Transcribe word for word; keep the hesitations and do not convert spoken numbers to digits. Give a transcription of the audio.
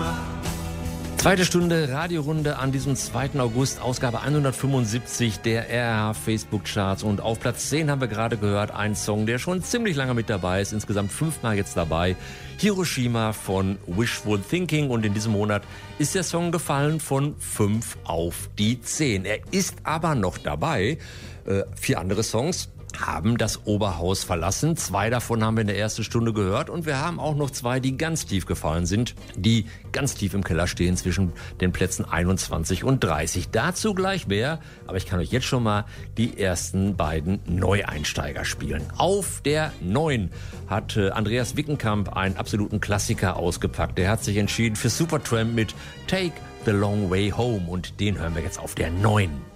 Zweite Stunde Radiorunde an diesem zweiten August, Ausgabe hundertfünfundsiebzig der R R H Facebook-Charts. Und auf Platz zehn haben wir gerade gehört, ein Song, der schon ziemlich lange mit dabei ist, insgesamt fünfmal jetzt dabei. Hiroshima von Wishful Thinking. Und in diesem Monat ist der Song gefallen von fünf auf die zehn. Er ist aber noch dabei. Äh, vier andere Songs haben das Oberhaus verlassen. Zwei davon haben wir in der ersten Stunde gehört und wir haben auch noch zwei, die ganz tief gefallen sind, die ganz tief im Keller stehen zwischen den Plätzen einundzwanzig und dreißig. Dazu gleich mehr, aber ich kann euch jetzt schon mal die ersten beiden Neueinsteiger spielen. Auf der neun hat äh, Andreas Wickenkamp einen absoluten Klassiker ausgepackt. Er hat sich entschieden für Supertramp mit Take the Long Way Home und den hören wir jetzt auf der neun.